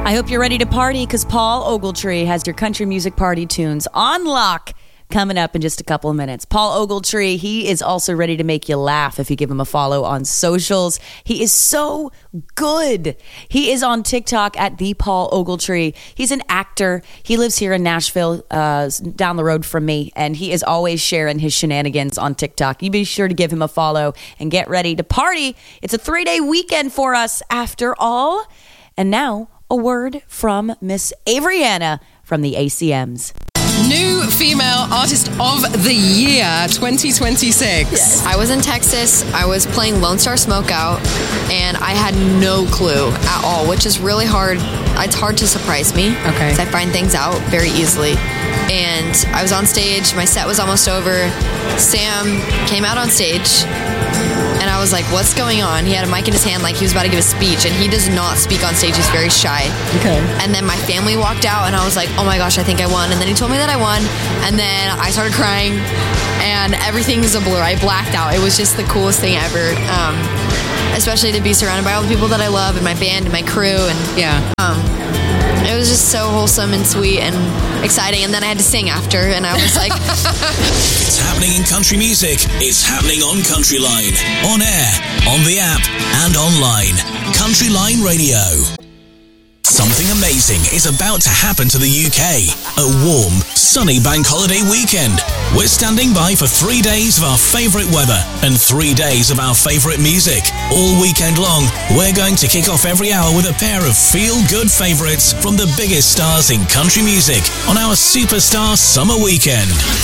I hope you're ready to party because Paul Ogletree has your country music party tunes on lock coming up in just a couple of minutes. Paul Ogletree, he is also ready to make you laugh if you give him a follow on socials. He is so good. He is on TikTok at the Paul Ogletree. He's an actor. He lives here in Nashville, down the road from me, and he is always sharing his shenanigans on TikTok. You be sure to give him a follow and get ready to party. It's a 3-day weekend for us after all. And now, a word from Miss Avriana from the ACMs. New Female Artist of the Year 2026. Yes. I was in Texas. I was playing Lone Star Smokeout, and I had no clue at all, which is really hard. It's hard to surprise me. Okay. 'Cause I find things out very easily. And I was on stage. My set was almost over. Sam came out on stage, and I was like, what's going on? He had a mic in his hand like he was about to give a speech, and he does not speak on stage. He's very shy. Okay. And then my family walked out, and I was like, oh my gosh, I think I won. And then he told me that I won, and then I started crying, and everything is a blur. I blacked out. It was just the coolest thing ever, especially to be surrounded by all the people that I love and my band and my crew. And Yeah. it was just so wholesome and sweet and exciting. And then I had to sing after, and I was like... It's happening in country music. It's happening on Country Line. On air, on the app, and online. Country Line Radio. Something amazing is about to happen to the UK. A warm, sunny bank holiday weekend. We're standing by for 3 days of our favourite weather and 3 days of our favourite music. All weekend long, we're going to kick off every hour with a pair of feel-good favourites from the biggest stars in country music on our Superstar Summer Weekend.